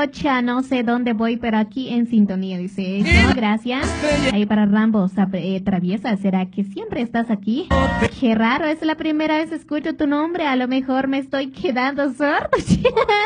Rocha, no sé dónde voy, pero aquí en sintonía, dice. No, gracias. Ahí para Rambo, traviesa, ¿será que siempre estás aquí? Qué raro, es la primera vez que escucho tu nombre, a lo mejor me estoy quedando sordo.